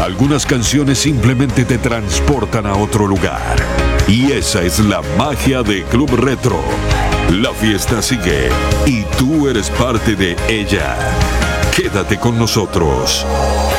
Algunas canciones simplemente te transportan a otro lugar. Y esa es la magia de Club Retro. La fiesta sigue y tú eres parte de ella. Quédate con nosotros.